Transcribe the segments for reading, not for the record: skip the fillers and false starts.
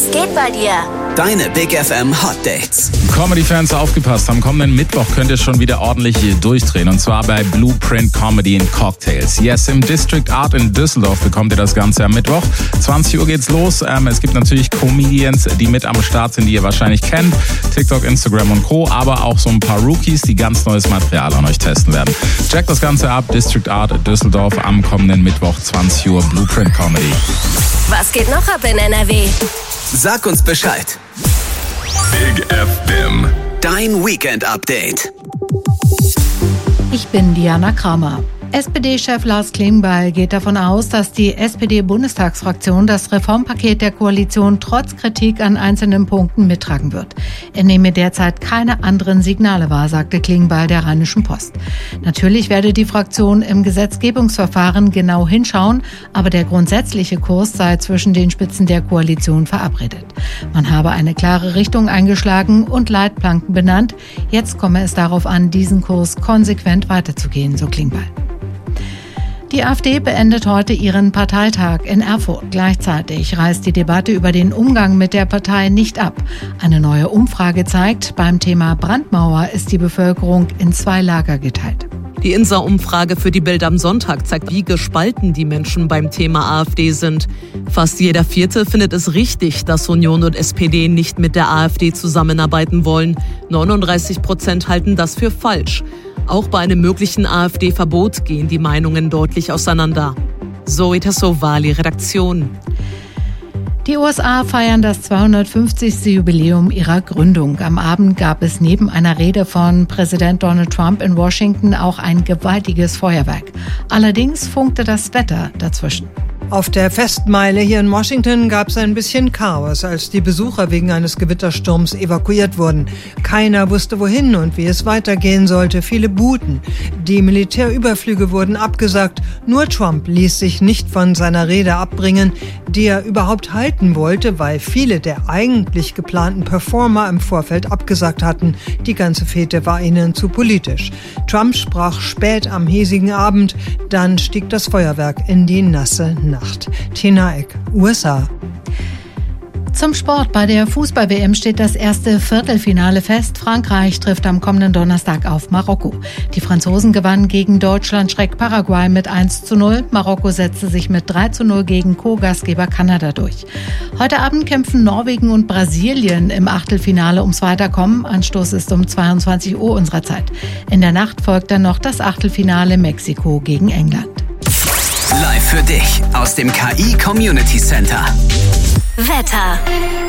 Was geht bei dir? Deine Big FM Hot Dates. Comedy-Fans, aufgepasst. Am kommenden Mittwoch könnt ihr schon wieder ordentlich durchdrehen. Und zwar bei Blueprint Comedy in Cocktails. Yes, im District Art in Düsseldorf bekommt ihr das Ganze am Mittwoch. 20 Uhr geht's los. Es gibt natürlich Comedians, die mit am Start sind, die ihr wahrscheinlich kennt. TikTok, Instagram und Co. Aber auch so ein paar Rookies, die ganz neues Material an euch testen werden. Checkt das Ganze ab. District Art Düsseldorf am kommenden Mittwoch, 20 Uhr, Blueprint Comedy. Was geht noch ab in NRW? Sag uns Bescheid. Big FM. Dein Weekend-Update. Ich bin Diana Kramer. SPD-Chef Lars Klingbeil geht davon aus, dass die SPD-Bundestagsfraktion das Reformpaket der Koalition trotz Kritik an einzelnen Punkten mittragen wird. Er nehme derzeit keine anderen Signale wahr, sagte Klingbeil der Rheinischen Post. Natürlich werde die Fraktion im Gesetzgebungsverfahren genau hinschauen, aber der grundsätzliche Kurs sei zwischen den Spitzen der Koalition verabredet. Man habe eine klare Richtung eingeschlagen und Leitplanken benannt. Jetzt komme es darauf an, diesen Kurs konsequent weiterzugehen, so Klingbeil. Die AfD beendet heute ihren Parteitag in Erfurt. Gleichzeitig reißt die Debatte über den Umgang mit der Partei nicht ab. Eine neue Umfrage zeigt, beim Thema Brandmauer ist die Bevölkerung in 2 Lager geteilt. Die INSA-Umfrage für die Bild am Sonntag zeigt, wie gespalten die Menschen beim Thema AfD sind. Fast jeder Vierte findet es richtig, dass Union und SPD nicht mit der AfD zusammenarbeiten wollen. 39% halten das für falsch. Auch bei einem möglichen AfD-Verbot gehen die Meinungen deutlich auseinander. Zoe Tassovali, Redaktion. Die USA feiern das 250. Jubiläum ihrer Gründung. Am Abend gab es neben einer Rede von Präsident Donald Trump in Washington auch ein gewaltiges Feuerwerk. Allerdings funkte das Wetter dazwischen. Auf der Festmeile hier in Washington gab es ein bisschen Chaos, als die Besucher wegen eines Gewittersturms evakuiert wurden. Keiner wusste wohin und wie es weitergehen sollte. Viele buhten. Die Militärüberflüge wurden abgesagt. Nur Trump ließ sich nicht von seiner Rede abbringen, die er überhaupt halten wollte, weil viele der eigentlich geplanten Performer im Vorfeld abgesagt hatten. Die ganze Fete war ihnen zu politisch. Trump sprach spät am hiesigen Abend. Dann stieg das Feuerwerk in die nasse Nacht. Tina Eck, USA. Zum Sport. Bei der Fußball-WM steht das erste Viertelfinale fest. Frankreich trifft am kommenden Donnerstag auf Marokko. Die Franzosen gewannen gegen Deutschland-Schreck Paraguay mit 1:0. Marokko setzte sich mit 3:0 gegen Co-Gastgeber Kanada durch. Heute Abend kämpfen Norwegen und Brasilien im Achtelfinale ums Weiterkommen. Anstoß ist um 22 Uhr unserer Zeit. In der Nacht folgt dann noch das Achtelfinale Mexiko gegen England. Live für dich aus dem KI Community Center. Wetter.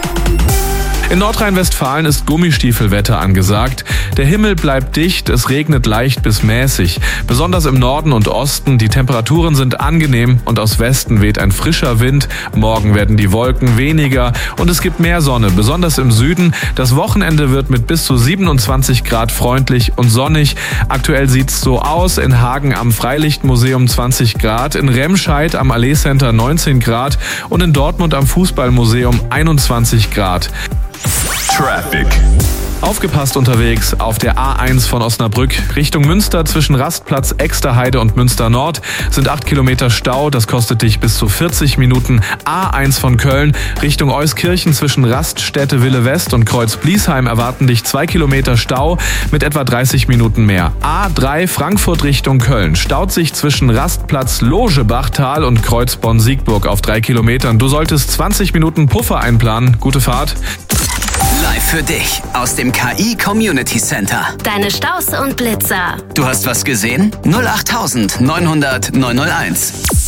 In Nordrhein-Westfalen ist Gummistiefelwetter angesagt. Der Himmel bleibt dicht, es regnet leicht bis mäßig. Besonders im Norden und Osten, die Temperaturen sind angenehm und aus Westen weht ein frischer Wind. Morgen werden die Wolken weniger und es gibt mehr Sonne, besonders im Süden. Das Wochenende wird mit bis zu 27 Grad freundlich und sonnig. Aktuell sieht's so aus: in Hagen am Freilichtmuseum 20 Grad, in Remscheid am Allee Center 19 Grad und in Dortmund am Fußballmuseum 21 Grad. Traffic. Aufgepasst unterwegs auf der A1 von Osnabrück Richtung Münster zwischen Rastplatz Exterheide und Münster Nord sind 8 Kilometer Stau, das kostet dich bis zu 40 Minuten. A1 von Köln Richtung Euskirchen zwischen Raststätte Wille West und Kreuz Bliesheim erwarten dich 2 Kilometer Stau mit etwa 30 Minuten mehr. A3 Frankfurt Richtung Köln staut sich zwischen Rastplatz Logebachtal und Kreuz Bonn-Siegburg auf 3 Kilometern. Du solltest 20 Minuten Puffer einplanen. Gute Fahrt. Live für dich aus dem KI Community Center. Deine Staus und Blitzer. Du hast was gesehen? 08900 901.